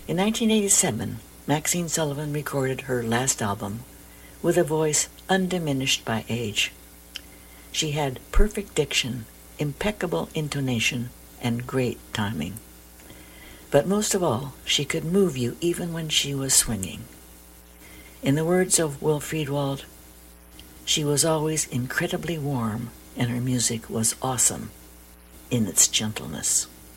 In 1987, Maxine Sullivan recorded her last album with a voice undiminished by age. She had perfect diction, impeccable intonation, and great timing. But most of all, she could move you even when she was swinging. In the words of Will Friedwald, she was always incredibly warm, and her music was awesome in its gentleness.